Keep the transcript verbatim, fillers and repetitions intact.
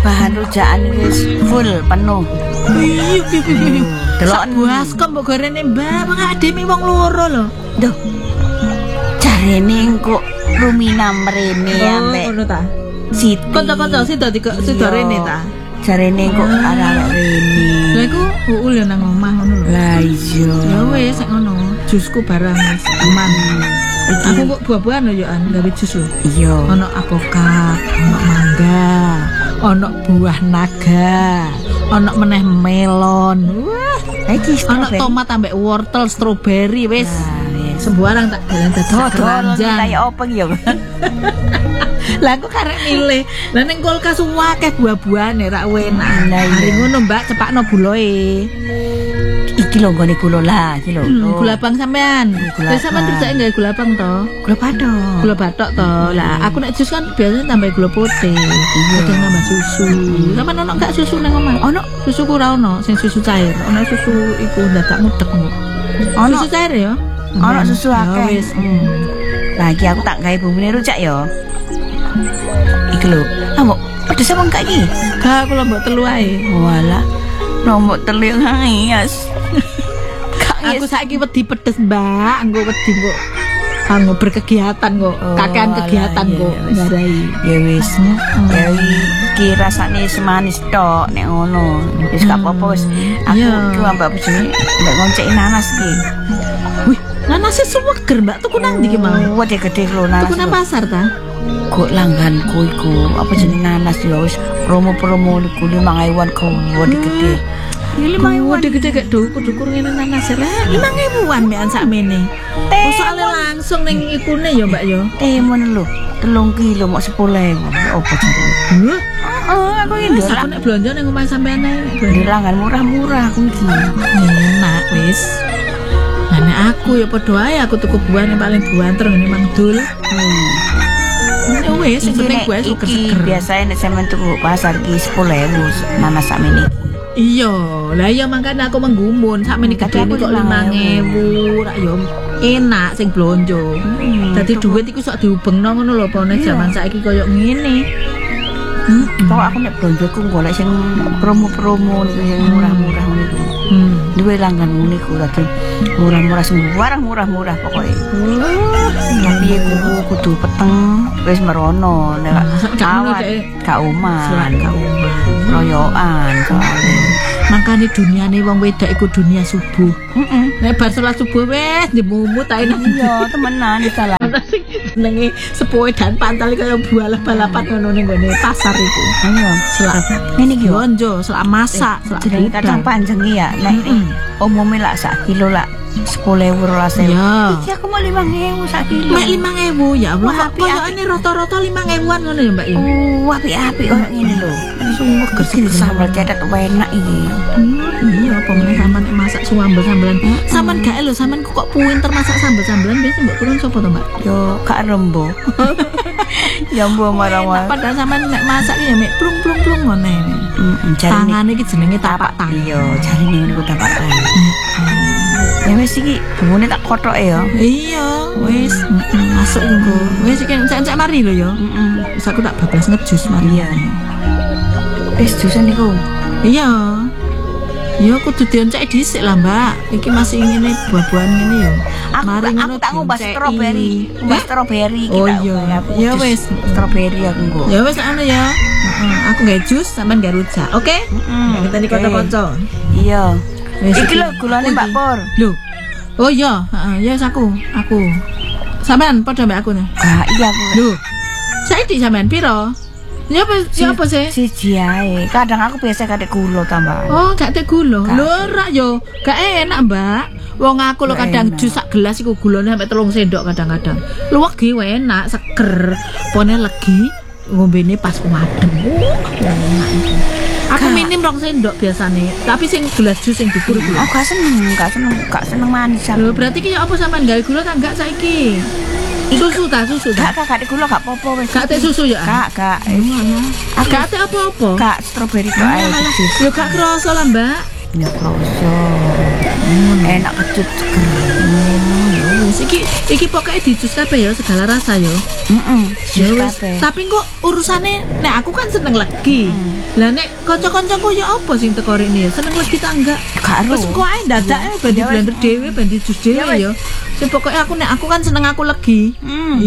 bahan rujakan wis full penuh. Iya, iya, iya. Delok baskom mbok gorene Mbak, wong ademe wong loro lho. Duh. Jarene kok Rumina mrene ambek. Ngono ta. Siti. Kanca-kanca sida dikok sida rene ta. Jarene kok arek rene. Lah iku uul ya nang omah ngono lho. Lah iya. Ya wis sak ngono. Jusku barang wis aman. Aku kok buah-buahan lho ya an gawe jus lho. Iya. Ono apokat, ono mangga, ono buah naga, ono meneh melon. Wah, iki ono tomat ambek wortel, stroberi wis. Sembarang tak dalan dadi keranjang. Kayak opo ya? Lah aku karek milih. Lah ning kulkas akeh buah-buahane ra enak. Hari ngono Mbak cepakno buloe. Iki lho nggone gula lah, iki lho. Hmm, gula abang sampean. Lah sampean kerjain gawe gula abang to? Gula bathok. Gula bathok to. Lah aku nek jus kan biasanya tambah gula putih. Kadang tambah susu. Sampean ono gak susu nang omah? Ono, susu ku ora ono, sing susu cair. Ono susu iku ndadak mudek mu. Ono susu cair ya? Ono susu akeh. Wis. Lah iki aku tak gawe bumbune rujak ya. Iki lho. Ah, mbok pedes apa enggak iki? Gak kula mbok telu ae. Walah. Nombok telu ngayas. Aku saiki wedi pedes, Mbak. Engko wedi kok kanggo berkegiatan kok. Kakean kegiatan kok ngarai. Ya wis. Ya iki rasane semanis tok nek ngono. Wis gak apa-apa wis. Aku iki ambek bojone mbak ngonceki nanas iki. Wih, nanasnya seger, Mbak. Tuku nang ndi ki mau? Wede gede lho nanas. Tuku nang pasar ta? Kok langganku iku apa jenenge nanas ya wis promo-promo niku lima ribuan kok wede gede. lima ribuan gede gede dukur-dukur ngene nanas ra lima ribuan mekan sakmene. Oh, soalnya langsung ning ikune ya, Mbak ya. Eh ngono lho. telung kilo mau sepuluh ribu. Apa jenenge? Heh. Oh, aku iki ndelok aku nek blonjo ning omah sampean ae. Langgan murah-murah aku iki. Enak wis. Lah nek aku ya padha ae aku tuku buah yang paling buanter ngene Mang Dul. Hmm. Ya wis sing penting buah seger-seger. Biasane nek sampean tuku pasar ki sepuluh ribu nanas sakmene. Iya, lah iya makanya aku menggumun sakmene gedene kok lima ribu rak yo enak sing blonjo. Dadi dhuwit iku sok diubengno ngono lho apa nek jaman saiki koyo ngene. Hmm. Kok aku nek blonjo ku golek sing promo-promo niku sing murah-murah niku. Hmm. Duwe langgan ngene ku dadi murah-murah sembarang murah-murah pokoke. Tapi aku kudu peteng wis merono nek awan gak omah, gak omah. Royoan soalnya. Makane duniane wong wedok iku dunia subuh. Heeh. Nek bar salat subuh wis dimumut ae nang iya temenan salah. Jenenge sepuhe dan pantal kaya bualah balapan ngono ning gone pasar iku. Ayo, selak. Ngene iki blonjo, selak masak, selak kacang panjang ya. Nek umume lak sak kilo lak sepuluh ribu rolas ribu. Iki aku mau lima ribu sak kilo. Mek lima ribu ya Allah. Koyokane rata-rata lima ribuan ngono ya, Mbak ya. Oh, apik-apik koyo ngene lho. Sumber gersih sambal cedak enak iki. Iya, apa meneh sampean nek masak sambel-sambelan. Sampean gak lho, sampean kok pinter masak sambel-sambelan biasa mbok kurang sapa to, Mbak? Yo, Kak Rembo. Ya mbok marah-marah. Padahal sampean nek masak ya mek plung-plung-plung ngene. Heeh, tangane iki jenenge tapak tangan. Iya, jarine niku tapak tangan. Ya wis iki bumune tak kothoke ya. Iya, wis. Masuk engko. Wis iki encek-encek mari lho ya. Heeh. Wis aku tak bablas ngejus mari. Wis jusan niku. Iya. Ya kudu dioncek dhisik lah, Mbak. Iki masih ngene buah-buahan ngene ya. Mari ngono tak ngubah stroberi. Ngubah stroberi iki. Oh iya. Ya wis, stroberi aku nggo. Ya wis ngono ya. Heeh, aku gawe jus sampean gawe rujak. Oke? Heeh. Kita iki kanca-kanca. Iya. Iki lho gulane Mbak Pur. Lho. Oh iya, heeh, ya aku, aku. Sampean padha mbek aku nih. Ah, iya aku. Lho. Saiki sampean piro? Ya apa, ya apa sih? Siji ae. Kadang aku biasa kadek gula tambah. Oh, gak teh gula. Lho ora yo, gak enak, Mbak. Wong aku lho kadang jus sak gelas iku gulane sampe telung sendok kadang-kadang. Luwegi wae enak, seger. Pone legi ngombene pas wadem. Enak iki. Aku minim rong sendok biasane, tapi sing gelas jus sing dukur iku. Oh, gak seneng, gak seneng, gak seneng manis. Lho, berarti ki apa sampean gawe gula ta enggak saiki? Susu ta, susu. Gak, gak, gak gula gak apa-apa wis. Gak teh susu ya? Gak, gak. Gak teh apa-apa. Gak stroberi kok ae. Yo gak kroso lah, Mbak. Ya kroso. Enak kecut seger. wis iki iki pokoknya dijus kabeh ya segala rasa ya. Heeh. Ya wis. Tapi kok urusane nek aku kan seneng legi. Lah nek kanca-kancaku ya apa sing teko rene ya seneng legi ta enggak? Karo. Wis kok ae dadake ben di blender dhewe ben dijus dhewe ya. Sing pokoke aku nek aku kan seneng aku legi. Hmm.